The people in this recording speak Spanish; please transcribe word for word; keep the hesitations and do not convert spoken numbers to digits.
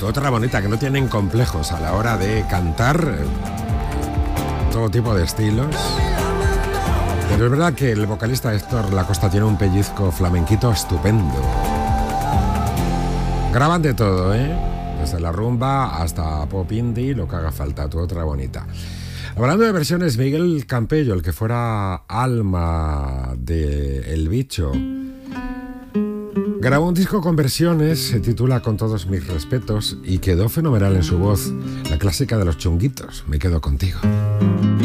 Otra bonita, que no tienen complejos a la hora de cantar todo tipo de estilos. Pero es verdad que el vocalista Héctor Lacosta tiene un pellizco flamenquito estupendo. Graban de todo, ¿eh? Desde la rumba hasta pop indie, lo que haga falta, tu otra bonita. Hablando de versiones, Miguel Campello, el que fuera alma de El Bicho, grabó un disco con versiones, se titula Con todos mis respetos y quedó fenomenal en su voz, la clásica de los chunguitos, Me quedo contigo.